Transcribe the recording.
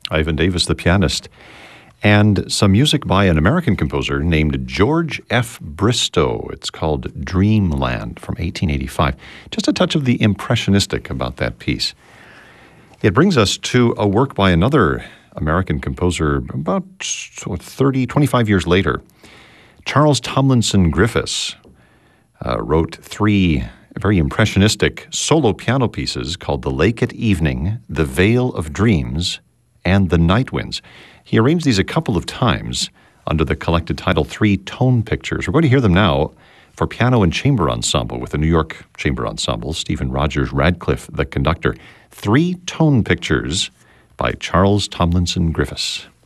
Ivan Davis, the pianist, and some music by an American composer named George F. Bristow. It's called Dreamland from 1885. Just a touch of the impressionistic about that piece. It brings us to a work by another American composer about 25 years later. Charles Tomlinson Griffiths wrote three very impressionistic solo piano pieces called The Lake at Evening, The Vale of Dreams, and The Night Winds. He arranged these a couple of times under the collected title Three Tone Pictures. We're going to hear them now for piano and chamber ensemble with the New York Chamber Ensemble, Stephen Rogers Radcliffe, the conductor. Three Tone Pictures by Charles Tomlinson Griffiths.